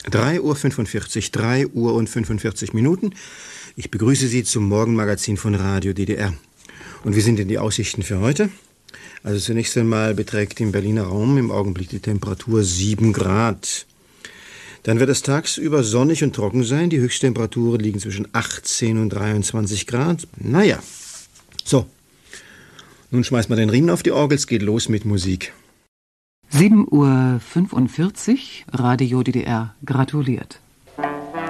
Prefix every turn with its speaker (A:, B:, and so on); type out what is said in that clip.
A: 3:45 Uhr, 3:45 Minuten. Ich begrüße Sie zum Morgenmagazin von Radio DDR. Und wie sind denn die Aussichten für heute? Also zunächst einmal beträgt im Berliner Raum im Augenblick die Temperatur 7 Grad. Dann wird es tagsüber sonnig und trocken sein. Die Höchsttemperaturen liegen zwischen 18 und 23 Grad. Naja, so. Nun schmeißt man den Riemen auf die Orgel, es geht los mit Musik.
B: 7:45 Uhr, Radio DDR gratuliert.